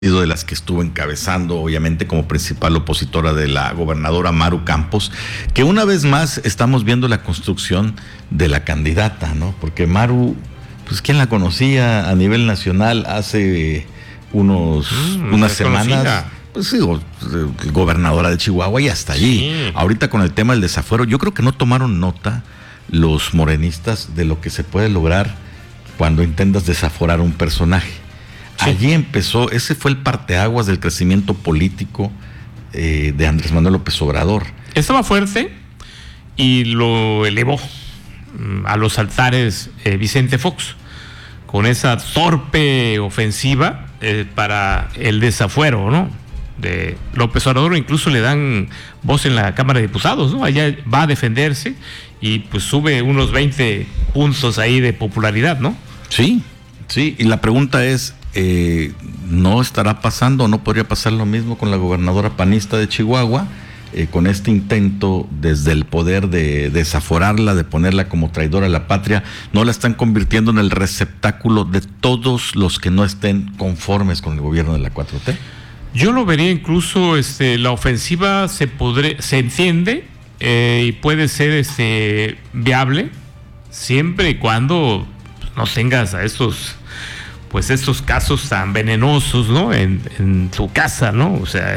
de las que estuvo encabezando, obviamente, como principal opositora de la gobernadora Maru Campos, que una vez más estamos viendo la construcción de la candidata, ¿no? Porque Maru, pues, ¿quién la conocía a nivel nacional hace unas semanas? Pues digo, gobernadora de Chihuahua y hasta allí. Sí. Ahorita con el tema del desafuero, yo creo que no tomaron nota los morenistas de lo que se puede lograr cuando intentas desaforar a un personaje. Sí. Allí empezó, ese fue el parteaguas del crecimiento político de Andrés Manuel López Obrador. Estaba fuerte y lo elevó a los altares Vicente Fox con esa torpe ofensiva para el desafuero, ¿no? De López Obrador. Incluso le dan voz en la Cámara de Diputados, ¿no? Allá va a defenderse y pues sube unos 20 puntos ahí de popularidad, ¿no? Sí, sí, y la pregunta es, ¿no estará pasando o no podría pasar lo mismo con la gobernadora panista de Chihuahua, con este intento desde el poder de desaforarla, de ponerla como traidora a la patria? ¿No la están convirtiendo en el receptáculo de todos los que no estén conformes con el gobierno de la 4T? Yo lo vería incluso, la ofensiva se entiende y puede ser viable siempre y cuando no tengas a estos casos tan venenosos, ¿no? En tu casa, ¿no? O sea,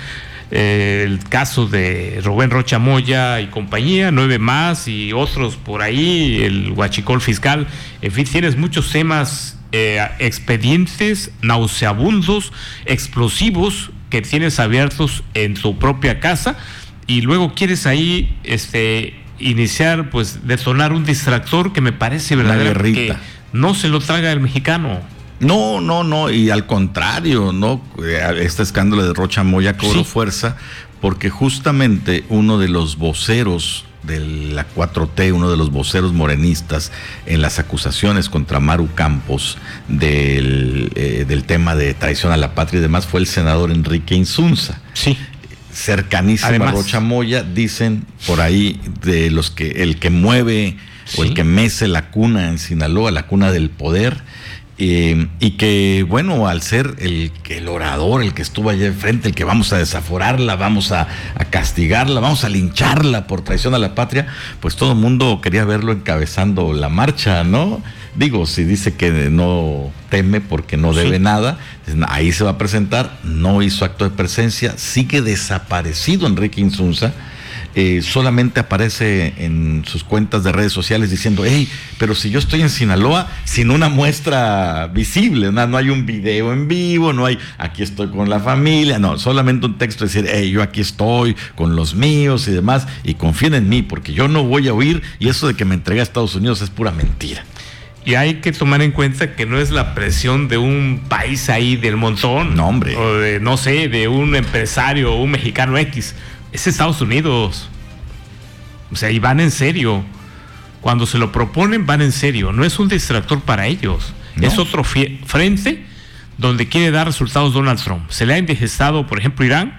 el caso de Rubén Rocha Moya y compañía, 9 más y otros por ahí, el huachicol fiscal, en fin, tienes muchos temas, expedientes nauseabundos, explosivos que tienes abiertos en tu propia casa y luego quieres ahí iniciar, pues, detonar un distractor que me parece verdaderamente que no se lo traga el mexicano. No, y al contrario, ¿no? Este escándalo de Rocha Moya cobró fuerza porque justamente uno de los voceros de la 4T, uno de los voceros morenistas en las acusaciones contra Maru Campos del tema de traición a la patria y demás fue el senador Enrique Insunza. Sí. Cercanísimo a Rocha Moya, dicen por ahí de los que el que mueve o el que mece la cuna en Sinaloa, la cuna del poder. Y que, bueno, al ser el orador, el que estuvo allá enfrente, el que vamos a desaforarla, vamos a castigarla, vamos a lincharla por traición a la patria, pues todo el mundo quería verlo encabezando la marcha, ¿no? Digo, si dice que no teme porque no debe nada, ahí se va a presentar. No hizo acto de presencia, sigue desaparecido Enrique Insunza. Solamente aparece en sus cuentas de redes sociales diciendo, hey, pero si yo estoy en Sinaloa sin una muestra visible, no hay un video en vivo, no hay, aquí estoy con la familia, no, solamente un texto decir, hey, yo aquí estoy con los míos y demás, y confíen en mí, porque yo no voy a huir, y eso de que me entregué a Estados Unidos es pura mentira. Y hay que tomar en cuenta que no es la presión de un país ahí del montón. No, hombre. O de, no sé, de un empresario o un mexicano X. Es Estados Unidos. O sea, y van en serio. Cuando se lo proponen, van en serio. No es un distractor para ellos. No. Es otro frente donde quiere dar resultados Donald Trump. Se le ha indigestado, por ejemplo, Irán.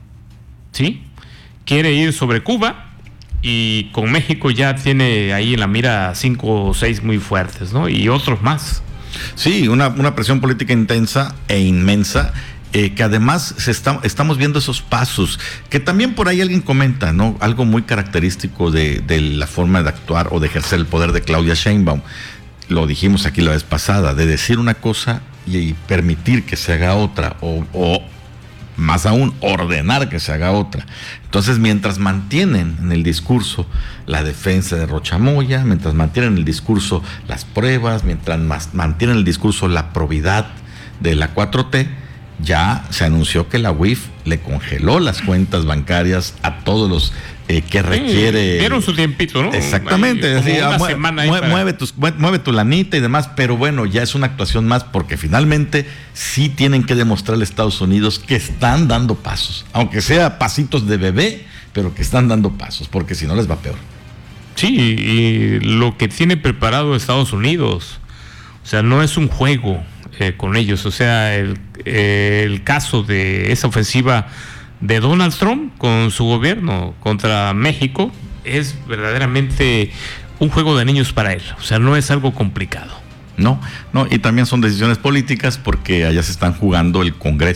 ¿Sí? Quiere ir sobre Cuba. Y con México ya tiene ahí en la mira 5 o 6 muy fuertes, ¿no? Y otros más. Sí, una presión política intensa e inmensa. Que además estamos viendo esos pasos, que también por ahí alguien comenta, ¿no? Algo muy característico de la forma de actuar o de ejercer el poder de Claudia Sheinbaum. Lo dijimos aquí la vez pasada, de decir una cosa y permitir que se haga otra, o más aún, ordenar que se haga otra. Entonces, mientras mantienen en el discurso la defensa de Rocha Moya, mientras mantienen en el discurso las pruebas, mientras mantienen en el discurso la probidad de la 4T, ya se anunció que la UIF le congeló las cuentas bancarias a todos los que requiere. Dieron su tiempito, ¿no? Exactamente. Una semana ahí mueve tu lanita y demás, pero bueno, ya es una actuación más porque finalmente sí tienen que demostrarle a Estados Unidos que están dando pasos, aunque sea pasitos de bebé, pero que están dando pasos, porque si no les va peor. Sí, y lo que tiene preparado Estados Unidos, o sea, no es un juego con ellos. O sea, el caso de esa ofensiva de Donald Trump con su gobierno contra México es verdaderamente un juego de niños para él. O sea, no es algo complicado. No, y también son decisiones políticas porque allá se están jugando el Congreso